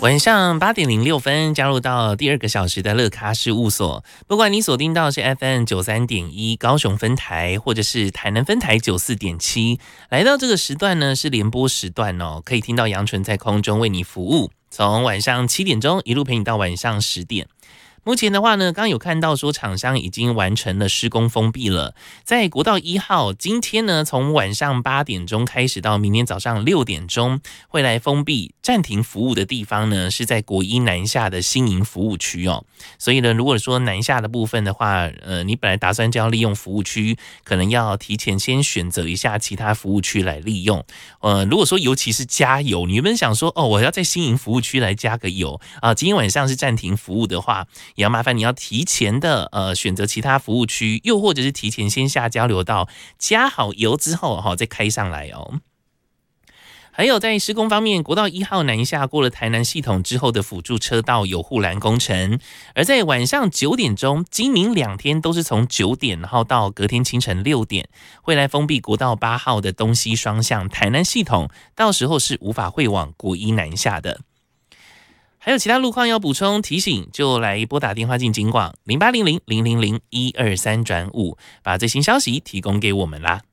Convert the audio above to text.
晚上8:06加入到第2个小时的乐咖事务所。不管你锁定到是 FM 93.1高雄分台，或者是台南分台94.7，来到这个时段呢是联播时段哦，可以听到杨纯在空中为你服务，从晚上7点钟一路陪你到晚上10点。目前的话呢，刚刚有看到说厂商已经完成了施工封闭了，在国道1号，今天呢从晚上8点钟开始到明天早上6点钟会来封闭暂停服务的地方呢，是在国一南下的新营服务区哦。所以呢，如果说南下的部分的话，你本来打算就要利用服务区，可能要提前先选择一下其他服务区来利用。如果说尤其是加油，你原本想说我要在新营服务区来加个油啊，今天晚上是暂停服务的话，也要麻烦你要提前的选择其他服务区，又或者是提前先下交流道，加好油之后再开上来哦。还有在施工方面，国道1号南下过了台南系统之后的辅助车道有护栏工程，而在晚上9点钟，今明2天都是从9点然后到隔天清晨6点，会来封闭国道8号的东西双向台南系统，到时候是无法会往国一南下的。还有其他路况要补充提醒，就来拨打电话进警广0800-000-123-5，把最新消息提供给我们啦。